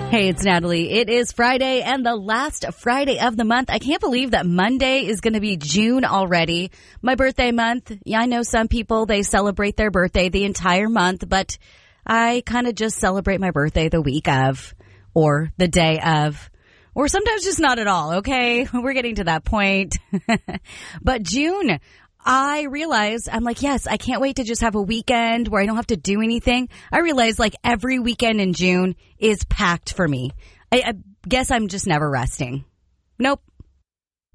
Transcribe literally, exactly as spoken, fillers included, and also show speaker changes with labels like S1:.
S1: Hey, it's Natalie. It is Friday and the last Friday of the month. I can't believe that Monday is going to be June already. My birthday month. Yeah, I know some people, they celebrate their birthday the entire month, but I kind of just celebrate my birthday the week of or the day of. Or sometimes just not at all, okay? We're getting to that point. But June, I realize, I'm like, yes, I can't wait to just have a weekend where I don't have to do anything. I realize like every weekend in June is packed for me. I, I guess I'm just never resting. Nope,